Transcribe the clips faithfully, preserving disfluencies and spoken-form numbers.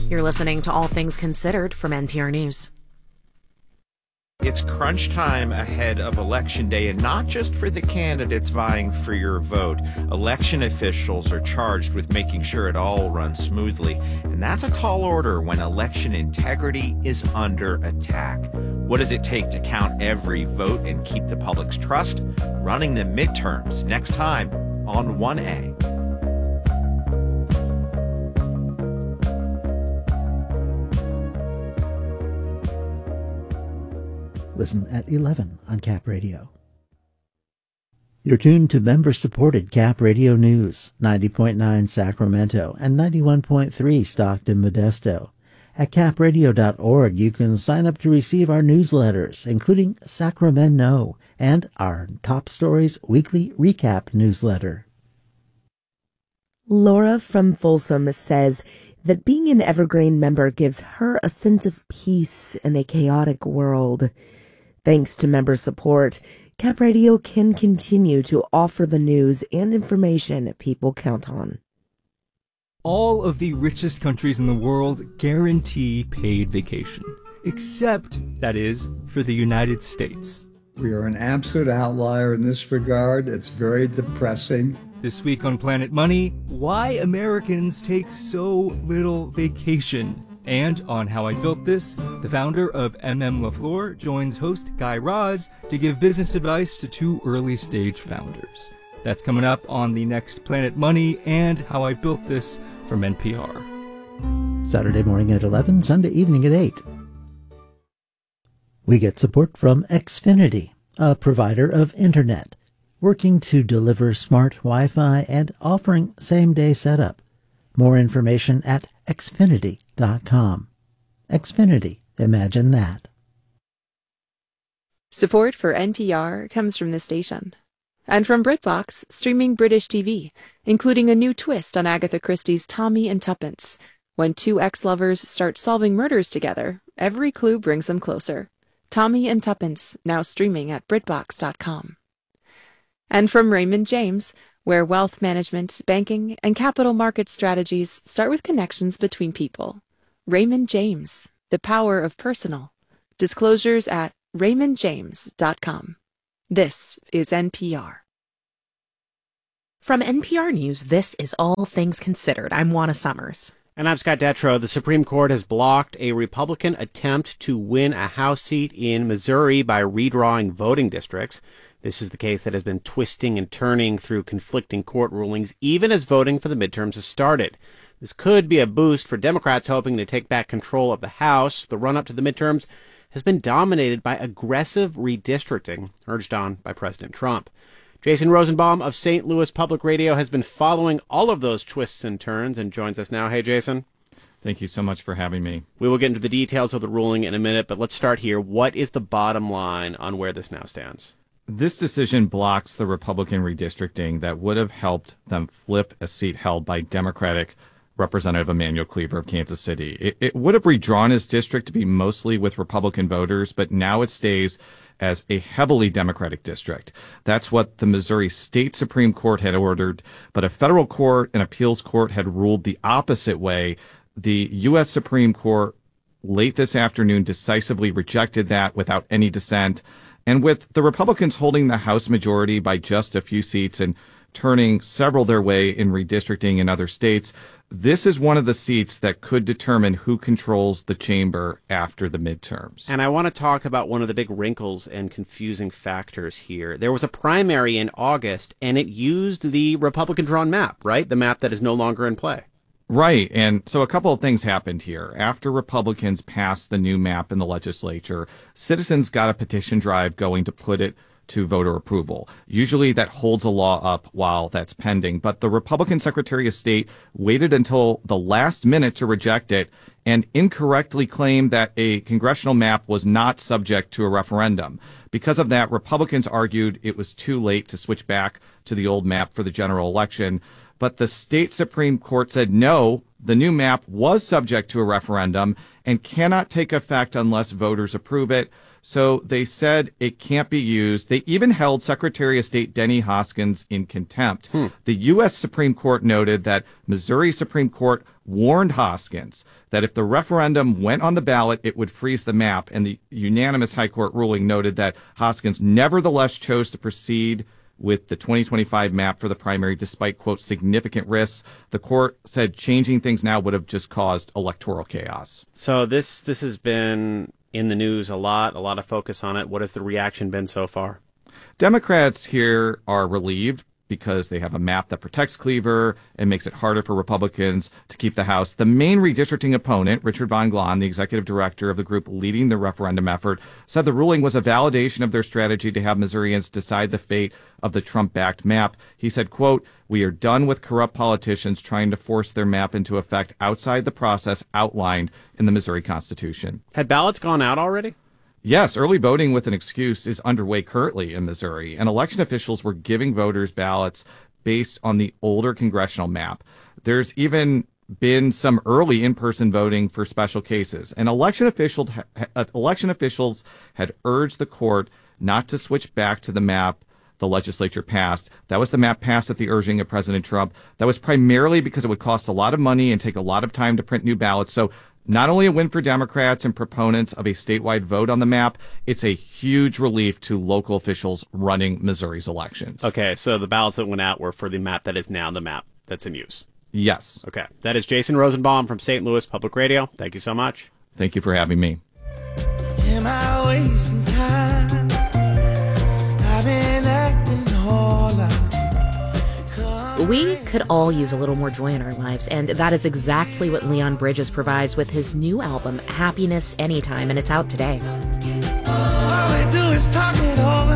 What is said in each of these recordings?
You're listening to All Things Considered from N P R News. It's crunch time ahead of Election Day, and not just for the candidates vying for your vote. Election officials are charged with making sure it all runs smoothly, and that's a tall order when election integrity is under attack. What does it take to count every vote and keep the public's trust? Running the midterms next time on one A. Listen at eleven on Cap Radio. You're tuned to member-supported Cap Radio News, ninety point nine Sacramento and ninety-one point three Stockton Modesto. At cap radio dot org, you can sign up to receive our newsletters, including Sacramento and our Top Stories Weekly Recap newsletter. Laura from Folsom says that being an Evergreen member gives her a sense of peace in a chaotic world. Thanks to member support, Cap Radio can continue to offer the news and information people count on. All of the richest countries in the world guarantee paid vacation, except, that is, for the United States. We are an absolute outlier in this regard. It's very depressing. This week on Planet Money, why Americans take so little vacation. And on How I Built This, the founder of M M LaFleur joins host Guy Raz to give business advice to two early-stage founders. That's coming up on the next Planet Money and How I Built This from N P R. Saturday morning at eleven, Sunday evening at eight. We get support from Xfinity, a provider of internet, working to deliver smart Wi-Fi and offering same-day setup. More information at xfinity dot com. Xfinity, imagine that. Support for N P R comes from this station. And from BritBox, streaming British T V, including a new twist on Agatha Christie's Tommy and Tuppence. When two ex-lovers start solving murders together, every clue brings them closer. Tommy and Tuppence, now streaming at britbox dot com. And from Raymond James, where wealth management, banking, and capital market strategies start with connections between people. Raymond James, the power of personal. Disclosures at raymond james dot com. This is N P R. From N P R News, this is All Things Considered. I'm Juana Summers. And I'm Scott Detrow. The Supreme Court has blocked a Republican attempt to win a House seat in Missouri by redrawing voting districts. This is the case that has been twisting and turning through conflicting court rulings, even as voting for the midterms has started. This could be a boost for Democrats hoping to take back control of the House. The run-up to the midterms has been dominated by aggressive redistricting, urged on by President Trump. Jason Rosenbaum of Saint Louis Public Radio has been following all of those twists and turns and joins us now. Hey, Jason. Thank you so much for having me. We will get into the details of the ruling in a minute, but let's start here. What is the bottom line on where this now stands? This decision blocks the Republican redistricting that would have helped them flip a seat held by Democratic Representative Emanuel Cleaver of Kansas City. It, it would have redrawn his district to be mostly with Republican voters, but now it stays as a heavily Democratic district. That's what the Missouri State Supreme Court had ordered, but a federal court and appeals court had ruled the opposite way. The U S Supreme Court late this afternoon decisively rejected that without any dissent. And with the Republicans holding the House majority by just a few seats and turning several their way in redistricting in other states, this is one of the seats that could determine who controls the chamber after the midterms. And I want to talk about one of the big wrinkles and confusing factors here. There was a primary in August, and it used the Republican-drawn map, right? The map that is no longer in play. Right. And so a couple of things happened here. After Republicans passed the new map in the legislature, citizens got a petition drive going to put it to voter approval. Usually that holds a law up while that's pending, but the Republican Secretary of State waited until the last minute to reject it and incorrectly claimed that a congressional map was not subject to a referendum. Because of that, Republicans argued it was too late to switch back to the old map for the general election. But the state Supreme Court said no, the new map was subject to a referendum and cannot take effect unless voters approve it. So they said it can't be used. They even held Secretary of State Denny Hoskins in contempt. Hmm. The U S Supreme Court noted that Missouri Supreme Court warned Hoskins that if the referendum went on the ballot, it would freeze the map. And the unanimous High Court ruling noted that Hoskins nevertheless chose to proceed with the twenty twenty-five map for the primary, despite, quote, significant risks. The court said changing things now would have just caused electoral chaos. So this this has been in the news a lot, a lot of focus on it. What has the reaction been so far? Democrats here are relieved because they have a map that protects Cleaver and makes it harder for Republicans to keep the House. The main redistricting opponent, Richard Von Glahn, the executive director of the group leading the referendum effort, said the ruling was a validation of their strategy to have Missourians decide the fate of the Trump-backed map. He said, quote, "We are done with corrupt politicians trying to force their map into effect outside the process outlined in the Missouri Constitution." Had ballots gone out already? Yes, early voting with an excuse is underway currently in Missouri, and election officials were giving voters ballots based on the older congressional map. There's even been some early in-person voting for special cases, and election officials, ha- election officials had urged the court not to switch back to the map the legislature passed. That was the map passed at the urging of President Trump. That was primarily because it would cost a lot of money and take a lot of time to print new ballots. So not only a win for Democrats and proponents of a statewide vote on the map, it's a huge relief to local officials running Missouri's elections. Okay, so the ballots that went out were for the map that is now the map that's in use. Yes. Okay, that is Jason Rosenbaum from Saint Louis Public Radio. Thank you so much. Thank you for having me. Am I wasting time? I've been acting all out. We could all use a little more joy in our lives, and that is exactly what Leon Bridges provides with his new album, Happiness Anytime, and it's out today. All we do is talk it over.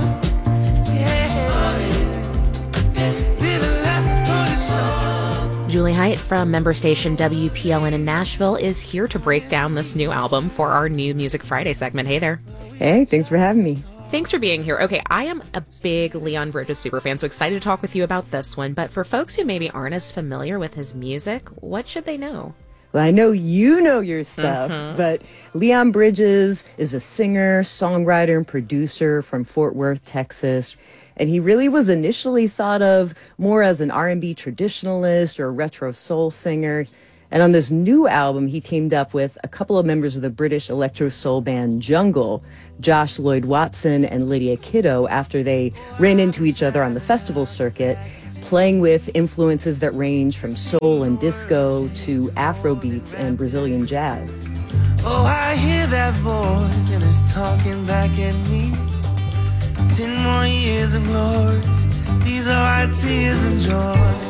Yeah. Julie Height from member station W P L N in Nashville is here to break down this new album for our new Music Friday segment. Hey there. Hey, thanks for having me. Thanks for being here. Okay, I am a big Leon Bridges superfan, so excited to talk with you about this one. But for folks who maybe aren't as familiar with his music, what should they know? Well, I know you know your stuff, Mm-hmm. but Leon Bridges is a singer, songwriter, and producer from Fort Worth, Texas. And he really was initially thought of more as an R and B traditionalist or a retro soul singer. And on this new album, he teamed up with a couple of members of the British electro soul band Jungle, Josh Lloyd Watson and Lydia Kiddo, after they ran into each other on the festival circuit, playing with influences that range from soul and disco to Afro beats and Brazilian jazz. Oh, I hear that voice and it's talking back at me. Ten more years of glory. These are our tears of joy.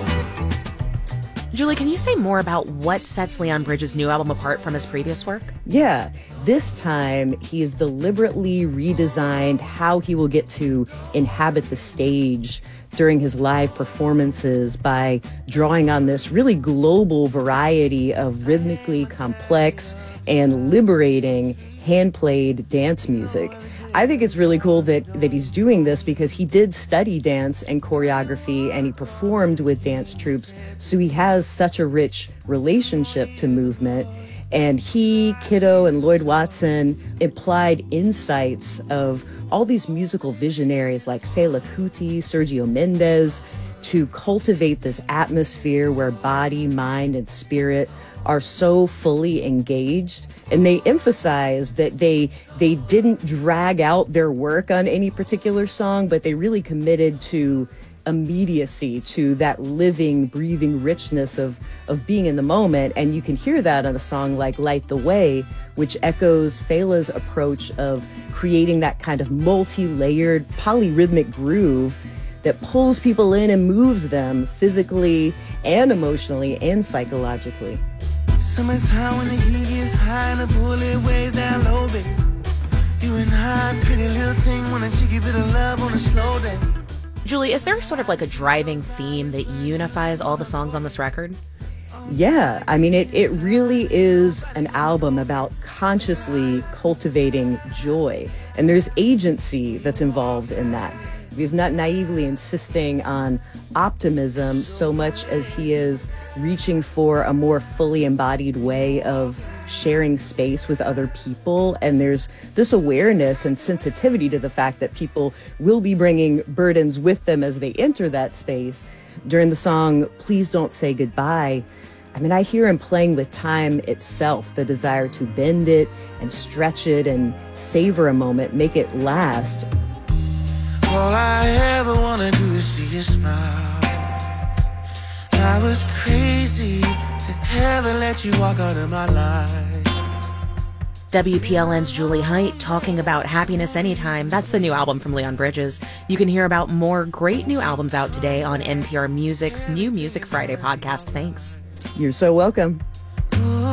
Julie, can you say more about what sets Leon Bridges' new album apart from his previous work? Yeah, this time he has deliberately redesigned how he will get to inhabit the stage during his live performances by drawing on this really global variety of rhythmically complex and liberating hand-played dance music. I think it's really cool that, that he's doing this because he did study dance and choreography and he performed with dance troupes. So he has such a rich relationship to movement. And he, Kiddo, and Lloyd Watson implied insights of all these musical visionaries like Fela Kuti, Sergio Mendes, to cultivate this atmosphere where body, mind, and spirit are so fully engaged. And they emphasize that they they didn't drag out their work on any particular song, but they really committed to immediacy, to that living, breathing richness of, of being in the moment. And you can hear that on a song like Light the Way, which echoes Fela's approach of creating that kind of multi-layered, polyrhythmic groove that pulls people in and moves them physically and emotionally and psychologically. Summertime when the heat gets high and the bullet waves down low, baby. You and I, pretty little thing, wanna cheeky bit of love on a slow day. Julie, is there sort of like a driving theme that unifies all the songs on this record? Yeah, I mean, it, it really is an album about consciously cultivating joy. And there's agency that's involved in that. He's not naively insisting on optimism so much as he is reaching for a more fully embodied way of sharing space with other people. And there's this awareness and sensitivity to the fact that people will be bringing burdens with them as they enter that space. During the song, Please Don't Say Goodbye, I mean, I hear him playing with time itself, the desire to bend it and stretch it and savor a moment, make it last. All I ever want to do is see you smile. I was crazy to ever let you walk out of my life. W P L N's Julie Height talking about Happiness Anytime. That's the new album from Leon Bridges. You can hear about more great new albums out today on N P R Music's New Music Friday podcast. Thanks. You're so welcome.